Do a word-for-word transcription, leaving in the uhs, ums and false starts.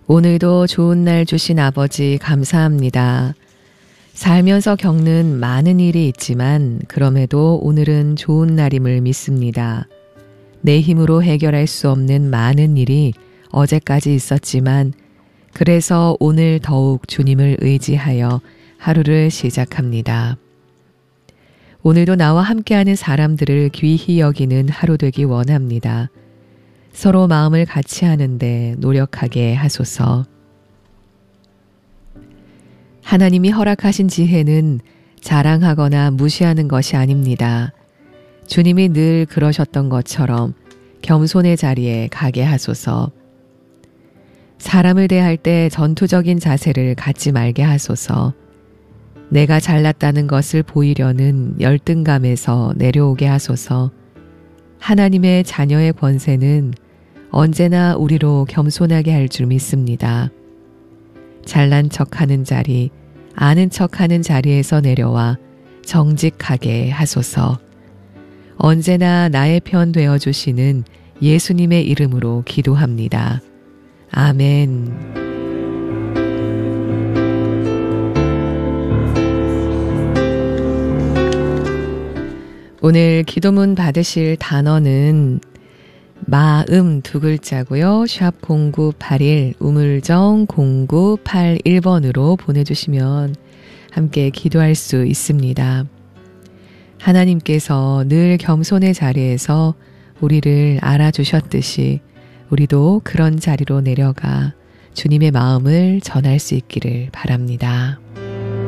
오늘도 좋은 날 주신 아버지 감사합니다. 살면서 겪는 많은 일이 있지만 그럼에도 오늘은 좋은 날임을 믿습니다. 내 힘으로 해결할 수 없는 많은 일이 어제까지 있었지만 그래서 오늘 더욱 주님을 의지하여 하루를 시작합니다. 오늘도 나와 함께하는 사람들을 귀히 여기는 하루 되기 원합니다. 서로 마음을 같이 하는데 노력하게 하소서. 하나님이 허락하신 지혜는 자랑하거나 무시하는 것이 아닙니다. 주님이 늘 그러셨던 것처럼 겸손의 자리에 가게 하소서. 사람을 대할 때 전투적인 자세를 갖지 말게 하소서. 내가 잘났다는 것을 보이려는 열등감에서 내려오게 하소서. 하나님의 자녀의 권세는 언제나 우리로 겸손하게 할 줄 믿습니다. 잘난 척하는 자리, 아는 척하는 자리에서 내려와 정직하게 하소서. 언제나 나의 편 되어주시는 예수님의 이름으로 기도합니다. 아멘. 오늘 기도문 받으실 단어는 마음 두 글자고요. 샵 공구팔일 우물정 공구팔일 번으로 보내주시면 함께 기도할 수 있습니다. 하나님께서 늘 겸손의 자리에서 우리를 알아주셨듯이 우리도 그런 자리로 내려가 주님의 마음을 전할 수 있기를 바랍니다.